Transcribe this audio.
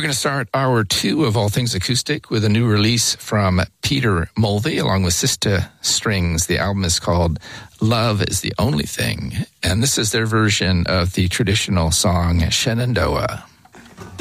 We're going to start hour 2 of All Things Acoustic with a new release from Peter Mulvey along with Sista Strings. The album is called Love is the Only Thing, and this is their version of the traditional song Shenandoah.